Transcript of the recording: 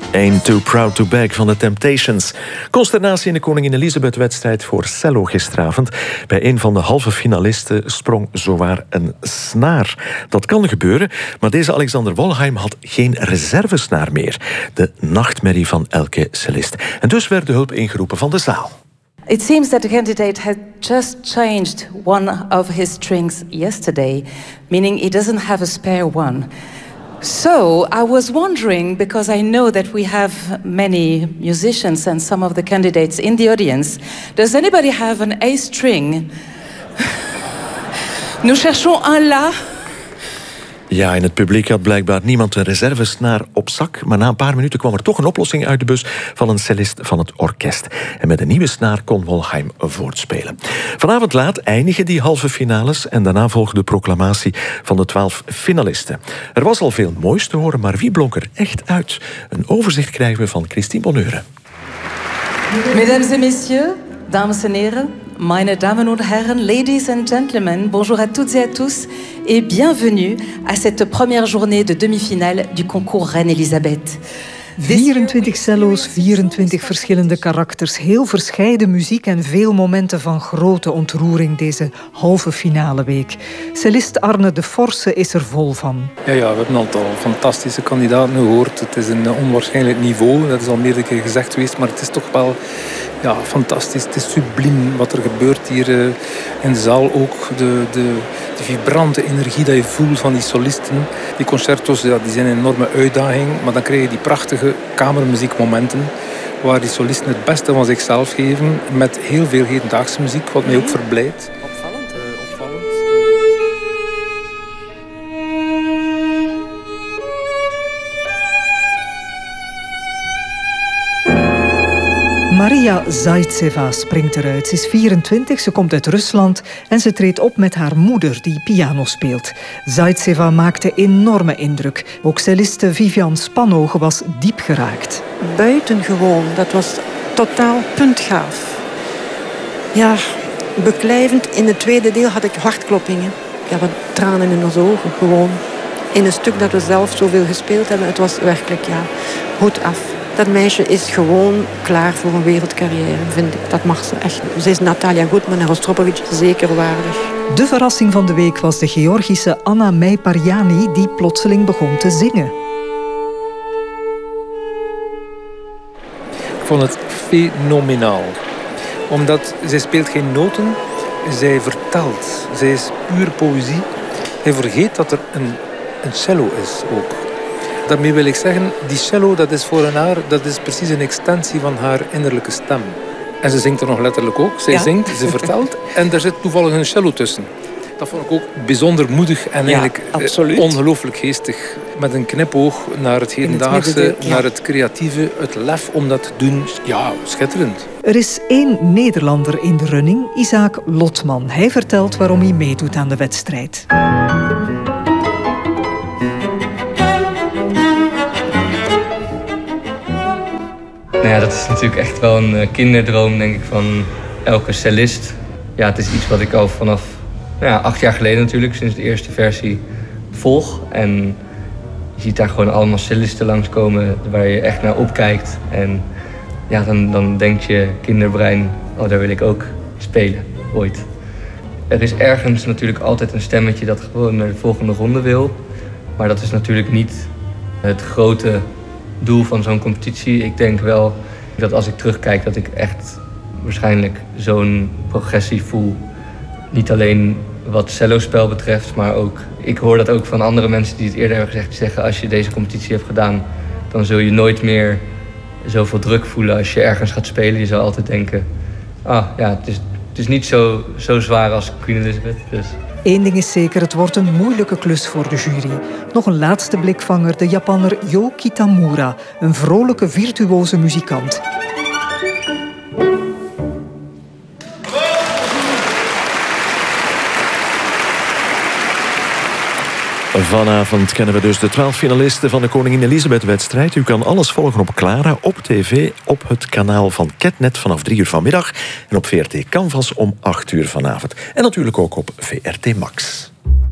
Ain't Too Proud to Beg van The Temptations. Consternatie in de Koningin Elisabeth-wedstrijd voor cello gisteravond. Bij een van de halve finalisten sprong zowaar een snaar. Dat kan gebeuren, maar deze Alexander Wollheim had geen reservesnaar meer. De nachtmerrie van elke cellist. En dus werd de hulp ingeroepen van de zaal. It seems that the candidate had just changed one of his strings yesterday, meaning he doesn't have a spare one. So I was wondering, because I know that we have many musicians and some of the candidates in the audience, does anybody have an A string? Nous cherchons un la. Ja, in het publiek had blijkbaar niemand een reservesnaar op zak, maar na een paar minuten kwam er toch een oplossing uit de bus van een cellist van het orkest. En met een nieuwe snaar kon Wollheim voortspelen. Vanavond laat eindigen die halve finales en daarna volgde de proclamatie van de 12 finalisten. Er was al veel moois te horen, maar wie blonk er echt uit? Een overzicht krijgen we van Christine Bonneure. Mesdames et messieurs, dames en heren, meine Damen und Herren, ladies and gentlemen, bonjour à toutes et à tous et bienvenue à cette première journée de demi-finale du concours Reine Elisabeth. 24 cello's, 24 verschillende karakters, heel verscheiden muziek en veel momenten van grote ontroering deze halve finale week. Cellist Arne de Forse is er vol van. Ja, we hebben een aantal fantastische kandidaten gehoord. Het is een onwaarschijnlijk niveau, dat is al meerdere keer gezegd geweest, maar het is toch wel fantastisch. Het is subliem wat er gebeurt hier in de zaal. Ook de vibrante energie dat je voelt van die solisten. Die concertos die zijn een enorme uitdaging, maar dan krijg je die prachtige kamermuziekmomenten waar die solisten het beste van zichzelf geven met heel veel hedendaagse muziek, wat mij ook verblijdt. Maria Zaitseva springt eruit. Ze is 24, ze komt uit Rusland en ze treedt op met haar moeder die piano speelt. Zaitseva maakte enorme indruk. Ook celliste Vivian Spanogen was diep geraakt. Buitengewoon, dat was totaal puntgaaf. Ja, beklijvend. In het tweede deel had ik hartkloppingen. Ja, wat tranen in onze ogen, gewoon. In een stuk dat we zelf zoveel gespeeld hebben, het was werkelijk, hoed af. Dat meisje is gewoon klaar voor een wereldcarrière, vind ik. Dat mag ze echt. Ze is Natalia Gutman en Rostropovich zeker waardig. De verrassing van de week was de Georgische Anna Meiparjani, die plotseling begon te zingen. Ik vond het fenomenaal. Omdat zij speelt geen noten, zij vertelt. Zij is puur poëzie. Hij vergeet dat er een cello is ook. Daarmee wil ik zeggen, die cello dat is voor haar, dat is precies een extensie van haar innerlijke stem. En ze zingt er nog letterlijk ook. Zij zingt, ze vertelt en daar zit toevallig een cello tussen. Dat vond ik ook bijzonder moedig en eigenlijk ongelooflijk geestig. Met een knipoog naar het hedendaagse, naar het creatieve, het lef om dat te doen. Ja, schitterend. Er is 1 Nederlander in de running, Isaac Lotman. Hij vertelt waarom hij meedoet aan de wedstrijd. Nou ja, dat is natuurlijk echt wel een kinderdroom, denk ik, van elke cellist. Ja, het is iets wat ik al vanaf 8 jaar geleden natuurlijk, sinds de eerste versie, volg. En je ziet daar gewoon allemaal cellisten langskomen waar je echt naar opkijkt. En ja, dan denkt je kinderbrein, oh, daar wil ik ook spelen, ooit. Er is ergens natuurlijk altijd een stemmetje dat gewoon naar de volgende ronde wil. Maar dat is natuurlijk niet het grote doel van zo'n competitie. Ik denk wel dat als ik terugkijk dat ik echt waarschijnlijk zo'n progressie voel. Niet alleen wat cellospel betreft, maar ook... Ik hoor dat ook van andere mensen die het eerder hebben gezegd. Die zeggen, als je deze competitie hebt gedaan, dan zul je nooit meer zoveel druk voelen als je ergens gaat spelen. Je zal altijd denken, het is niet zo zwaar als Queen Elizabeth. Dus. Eén ding is zeker, het wordt een moeilijke klus voor de jury. Nog een laatste blikvanger, de Japanner Yo Kitamura. Een vrolijke, virtuoze muzikant. Vanavond kennen we dus de 12 finalisten van de Koningin Elisabeth-wedstrijd. U kan alles volgen op Clara, op tv, op het kanaal van Ketnet vanaf 3 uur vanmiddag. En op VRT Canvas om 8 uur vanavond. En natuurlijk ook op VRT Max.